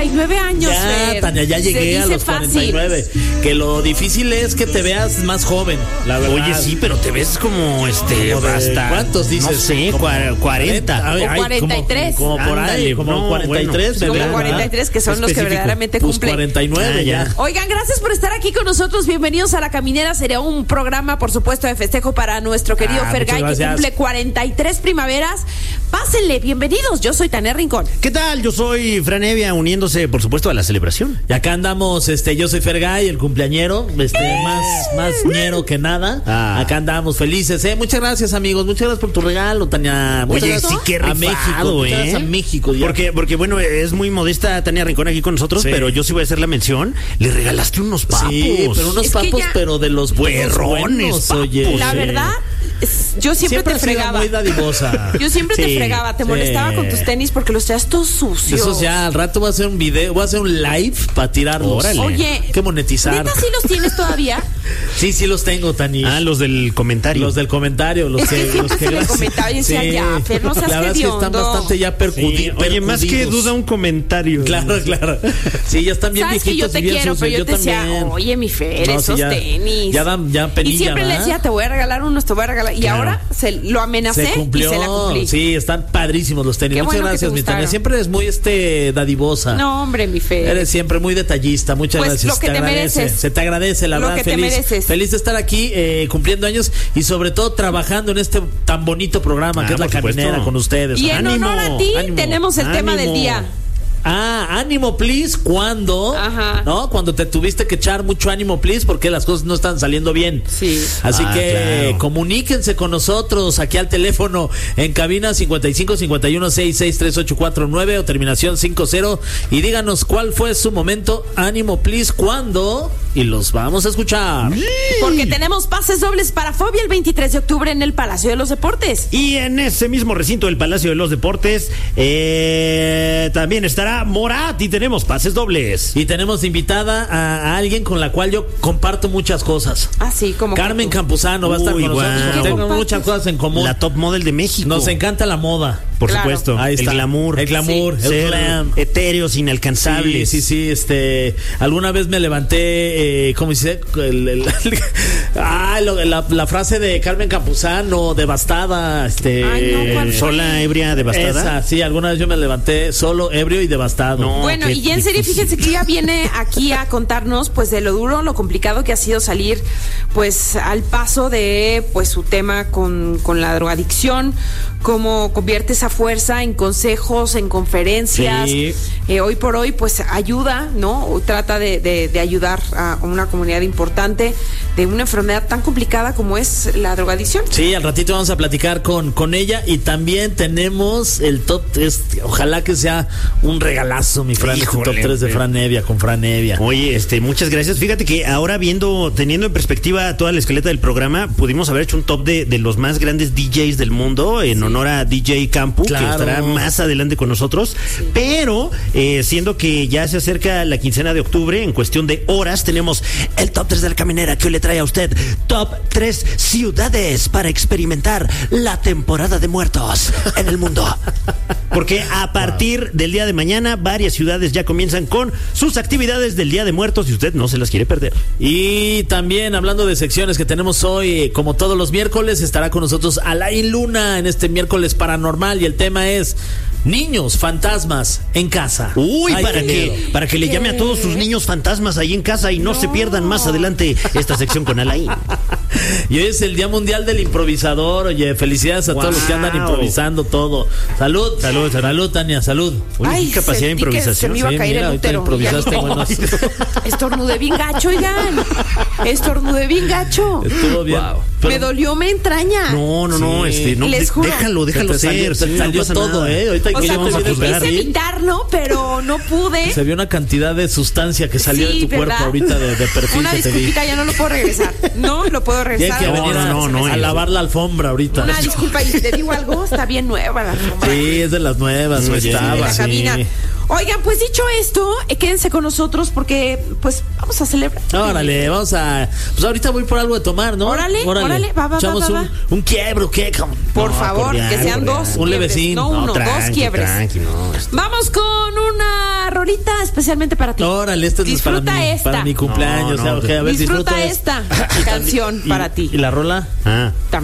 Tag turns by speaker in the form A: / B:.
A: 49 años,
B: Ya,
A: Fer.
B: Tania, ya llegué a los
A: fácil.
B: 49. Que lo difícil es que te veas más joven, la verdad.
C: Oye, sí, pero te ves como
B: Como de-
C: hasta.
B: ¿cuántos dices?
C: No sé,
B: Como
C: 40.
B: Ay,
A: O 43.
B: Como por ahí,
C: Ándale,
B: como
C: no,
B: 43.
C: bueno.
B: me
A: Como
B: veo,
A: 43, que son los que
C: Específico.
A: verdaderamente
B: Pues
A: cumplen.
B: 49 ya.
A: Oigan, gracias por estar aquí con nosotros. Bienvenidos a La Caminera. Sería un programa, por supuesto, de festejo para nuestro querido Fergay, que
B: muchas gracias.
A: cumple 43 primaveras. Pásenle, bienveniños. Yo soy Tania Rincón.
C: ¿Qué tal? Yo soy Fran Evia, uniéndose, por supuesto, a la celebración.
B: Y acá andamos, yo soy Fergay, el cumpleañero, más ñero que nada.
C: Ah.
B: Acá andamos felices, Muchas gracias, amigos. Muchas gracias por tu regalo, Tania. Muchas
C: Oye,
B: gracias
C: sí, qué
B: a
C: rifado,
B: México, muchas gracias a México. Ya.
C: Porque bueno, es muy modesta Tania Rincón aquí con nosotros,
B: Sí.
C: pero yo sí voy a hacer la mención. Le regalaste unos papos.
B: Sí, pero unos
A: Es que
B: papos,
A: ya-
B: pero de los buenos,
C: Perrones, papos.
B: oye.
A: La
C: Sí.
A: verdad, yo siempre te
B: has sido
A: fregaba.
B: muy dadivosa.
A: Yo siempre te
C: Sí,
A: fregaba, te
B: sí.
A: molestaba con tus tenis porque los traías todos sucios.
B: Eso ya, al rato voy a hacer un video, voy a hacer un live para tirarlos.
C: Órale.
A: Oye,
B: Hay que monetizar.
A: ¿neta sí los tienes todavía?
B: Sí los tengo, Tani.
C: Los del comentario.
B: Los del comentario, los
A: Es que
B: que,
A: siempre
B: los que
A: en el comentario decían, ya, Fer, no seas
B: la verdad es que están
A: hediondo.
B: bastante ya
C: Sí, oye, más que
B: percudidos.
C: duda un comentario.
B: Claro. Sí, ya están bien
A: Sabes que yo
B: viejitos
A: te
B: y bien
A: quiero,
B: sucios.
A: pero yo te decía,
B: también.
A: oye, mi Fer,
B: No, sí,
A: esos
B: ya-
A: tenis.
B: ya dan- ya penilla,
A: y siempre le
B: ¿verdad?
A: decía, te voy a regalar unos, te voy a regalar. Y
C: Claro.
A: ahora lo amenacé
B: Se cumplió.
A: y se la cumplí.
B: Sí, están padrísimos los tenis.
A: Qué
B: Muchas
A: bueno que
B: gracias,
A: te
B: mi Tania.
A: gustaron.
B: Siempre eres muy dadivosa.
A: No, hombre, mi Fer.
B: Eres siempre muy detallista. Muchas
A: Pues,
B: gracias.
A: lo que
B: Se
A: te
B: agradece.
A: mereces.
B: Se te agradece, la
A: Lo
B: verdad.
A: que te
B: Feliz.
A: mereces.
B: Feliz de estar aquí cumpliendo años y sobre todo trabajando en este tan bonito programa que es La
C: por supuesto.
B: Caminera con ustedes.
A: Y en
C: Ánimo,
A: honor a ti
B: ánimo,
A: tenemos el tema del día.
B: Ánimo, please, ¿cuándo?
A: Ajá.
B: ¿No? Cuando te tuviste que echar mucho ánimo, please, porque las cosas no están saliendo bien.
A: Sí.
B: Así que
C: claro.
B: comuníquense con nosotros aquí al teléfono en cabina 55 51 66 3849 o terminación 50 y díganos cuál fue su momento. Ánimo, please, ¿cuándo? Y los vamos a escuchar.
A: Porque tenemos pases dobles para Fobia el 23 de octubre en el Palacio de los Deportes.
C: Y en ese mismo recinto del Palacio de los Deportes también estará Morat y tenemos pases dobles.
B: Y tenemos de invitada a alguien con la cual yo comparto muchas cosas.
A: Ah, sí, como
B: Carmen
A: que tú.
B: Campuzano va a estar
C: Uy,
B: con nosotros.
C: guau.
B: porque Tengo
A: ¿Qué
B: muchas cosas en común.
C: La top model de México.
B: Nos encanta la moda.
C: Por
A: Claro.
C: supuesto.
B: Ahí
C: El
B: está.
C: glamour.
B: El glamour, el
C: Ser
B: glam.
C: etéreos, inalcanzables.
B: Sí. Alguna vez me levanté, ¿cómo dice? La frase de Carmen Campuzano, devastada,
A: Ay, no, ¿cuál fue?
C: Sola, ebria, devastada.
B: Esa, sí, alguna vez yo me levanté solo, ebrio y devastado.
C: No.
A: Bueno,
C: qué
A: y en serio,
C: difícil.
A: fíjense que ella viene aquí a contarnos pues de lo duro, lo complicado que ha sido salir pues al paso de pues su tema con la drogadicción, cómo convierte esa fuerza en consejos, en conferencias.
B: Sí.
A: Hoy por hoy pues ayuda, ¿no? O trata de ayudar a una comunidad importante de una enfermedad tan complicada como es la drogadicción.
B: Sí, al ratito vamos a platicar con ella y también tenemos el top 3. Ojalá que sea un regalazo, mi Fran, este
C: Híjole,
B: top 3 de Fran Evia con Fran Evia.
C: Oye, muchas gracias. Fíjate que ahora teniendo en perspectiva toda la escaleta del programa, pudimos haber hecho un top de los más grandes DJs del mundo en honor a DJ Campu,
B: Claro.
C: que estará más adelante con nosotros. Pero, siendo que ya se acerca la quincena de octubre, en cuestión de horas, tenemos el top 3 de La Caminera que hoy le trae a usted top 3 ciudades para experimentar la temporada de muertos en el mundo. Porque a partir del día de mañana, varias ciudades ya comienzan con sus actividades del Día de Muertos y usted no se las quiere perder.
B: Y también hablando de secciones que tenemos hoy, como todos los miércoles, estará con nosotros Alain Luna en este miércoles paranormal y el tema es niños fantasmas en casa.
C: Uy,
B: Ay, qué miedo.
C: para que le llame a todos sus niños fantasmas ahí en casa y no se pierdan más adelante esta sección con Alain.
B: Y hoy es el Día Mundial del Improvisador. Oye, felicidades a todos los que andan
C: Wow.
B: improvisando todo. Salud, Tania, salud.
C: Oye, qué capacidad de
A: sentí que se
C: improvisación.
A: me iba a
B: Sí,
A: caer
B: mira,
A: el
B: ahorita
A: útero.
B: improvisaste,
A: Ya.
B: bueno.
A: Estornudé bien gacho, oigan. Estornudé bien gacho.
B: Estuvo bien.
C: Wow.
A: Me dolió, me entraña.
C: No,
B: Sí.
C: no,
A: Les juro.
C: déjalo
B: Se te
C: ser.
B: salió,
C: sí,
B: te salió
C: no pasa
B: todo,
C: nada.
B: Ahorita
A: O
B: que
A: sea,
B: vamos
A: como
B: a
A: que
B: juzgar.
A: quise evitarlo, pero no pude.
B: Se vio una cantidad de sustancia que salió
A: Sí,
B: de tu
A: ¿verdad?
B: cuerpo ahorita de perfil
A: Una
B: que te vi.
A: disculpita, ya no lo puedo regresar. No lo puedo
B: Tiene
A: regresar.
B: que
C: No,
B: venir
C: no,
B: a lavar la alfombra ahorita.
A: Una disculpa, y te digo algo, está bien nueva la alfombra.
B: Sí, es de las nuevas, o
C: Oye,
B: estaba.
A: de la
B: sí.
A: cabina. Oigan, pues dicho esto, quédense con nosotros porque pues vamos a celebrar.
B: Órale, vamos a... Pues ahorita voy por algo de tomar, ¿no?
A: Órale, va.
B: Echamos un quiebre, ¿qué?
A: Por favor,
C: cordial,
A: que sean
C: cordial.
A: 2
B: Un
A: quiebres,
B: levecín.
A: no uno,
C: tranqui,
A: 2 quiebres.
C: tranqui, no.
A: Vamos con una rolita especialmente para ti.
B: Órale, esta es
A: Disfruta esta.
B: para mi cumpleaños.
C: No,
B: a ver,
A: Disfruta
B: disfruta
A: esta canción para ti.
B: ¿Y la rola?
C: Ah.